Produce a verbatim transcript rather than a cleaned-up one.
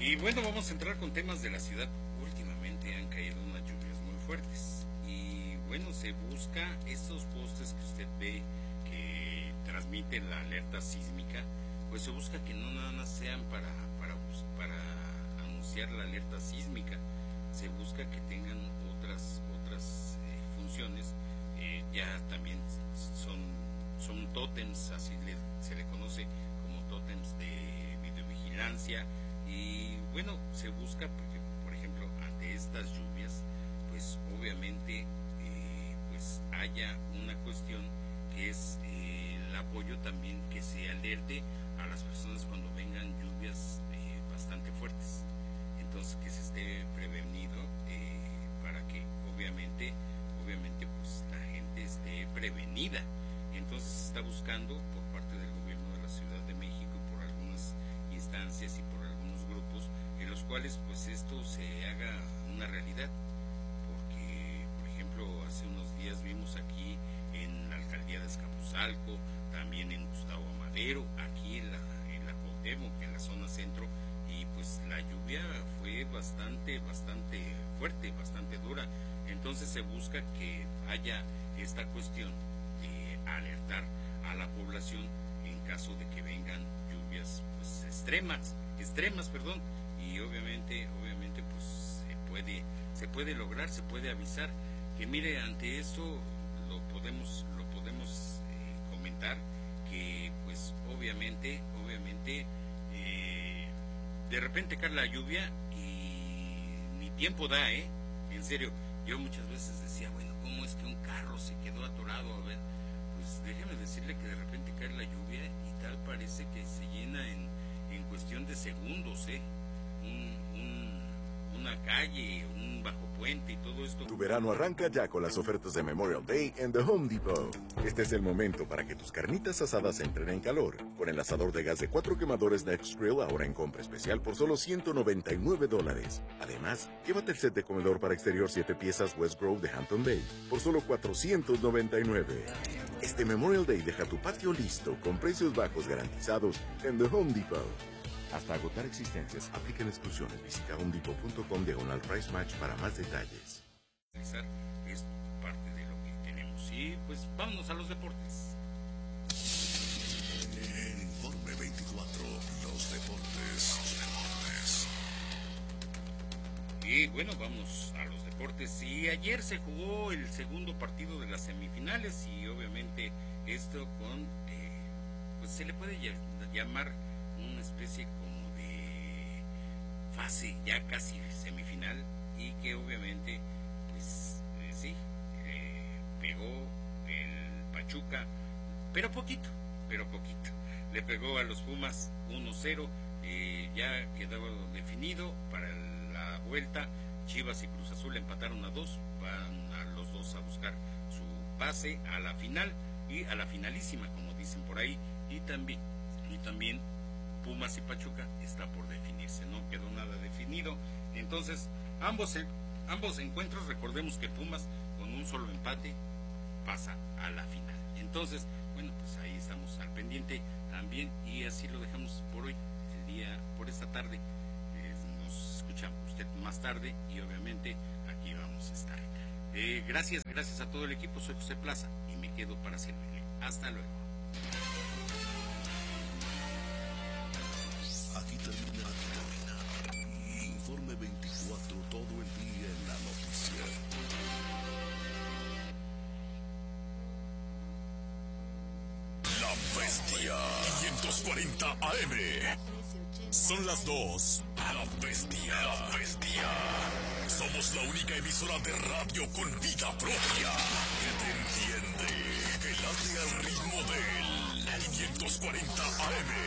Y bueno, vamos a entrar con temas de la ciudad. Últimamente han caído unas lluvias muy fuertes y bueno, se busca esos postes que usted ve que transmiten la alerta sísmica, pues se busca que no nada más sean para, para, para anunciar la alerta sísmica, se busca que tengan otras, otras eh, funciones, eh, ya también son, son tótems, así le, se le conoce como tótems de videovigilancia. Y bueno, se busca porque, por ejemplo, ante estas lluvias, pues obviamente eh, pues haya una cuestión que es eh, el apoyo también, que se alerte a las personas cuando vengan lluvias eh, bastante fuertes. Entonces, que se esté prevenido eh, para que obviamente, obviamente pues la gente esté prevenida. Entonces se está buscando por parte del gobierno de la Ciudad de México, por algunas instancias y por grupos en los cuales pues esto se haga una realidad, porque por ejemplo hace unos días vimos aquí en la alcaldía de Azcapotzalco, también en Gustavo Amadero, aquí en la, en la Cuauhtémoc, en la zona centro, y pues la lluvia fue bastante, bastante fuerte, bastante dura. Entonces se busca que haya esta cuestión de alertar a la población en caso de que vengan lluvias pues extremas extremas, perdón, y obviamente, obviamente, pues se puede, se puede lograr, se puede avisar, que mire, ante esto lo podemos, lo podemos eh, comentar, que pues obviamente, obviamente, eh, de repente cae la lluvia y ni tiempo da, eh, en serio, yo muchas veces decía, bueno, ¿cómo es que un carro se quedó atorado? A ver, pues déjeme decirle que de repente cae la lluvia y tal parece que se llena en en cuestión de segundos, ¿eh? Un, un, una calle, un bajo puente y todo esto. Tu verano arranca ya con las ofertas de Memorial Day en The Home Depot. Este es el momento para que tus carnitas asadas entren en calor. Con el asador de gas de cuatro quemadores Next Grill ahora en compra especial por solo ciento noventa y nueve dólares. Además, llévate el set de comedor para exterior siete piezas West Grove de Hampton Bay por solo cuatrocientos noventa y nueve. Este Memorial Day deja tu patio listo con precios bajos garantizados en The Home Depot. Hasta agotar existencias, aplican exclusiones. Visita home depot punto com diagonal price match para más detalles. Es parte de lo que tenemos. Y pues vámonos a los deportes. En Informe veinticuatro, los deportes, los deportes. Y bueno, vamos a los deportes. Y ayer se jugó el segundo partido de las semifinales y obviamente esto con, eh, pues se le puede llamar una especie como de fase ya casi semifinal, y que obviamente pues eh, sí eh, pegó el Pachuca, pero poquito, pero poquito, le pegó a los Pumas uno cero, eh, ya quedaba definido para la vuelta. Chivas y Cruz Azul empataron a dos, van a los dos a buscar su pase a la final y a la finalísima, como dicen por ahí, y también y también Pumas y Pachuca está por definirse, no quedó nada definido. Entonces, ambos, ambos encuentros, recordemos que Pumas con un solo empate pasa a la final. Entonces, bueno, pues ahí estamos al pendiente también, y así lo dejamos por hoy, el día, por esta tarde. Eh, nos escuchamos usted más tarde y obviamente aquí vamos a estar. Eh, gracias, gracias a todo el equipo. Soy José Plaza y me quedo para servirle. Hasta luego. Aquí termina, termina. Informe veinticuatro, todo el día en la noticia. La Bestia quinientos cuarenta A M. Son las dos. A la Bestia. La Bestia. Somos la única emisora de radio con vida propia que te entiende, que late al ritmo del quinientos cuarenta A M.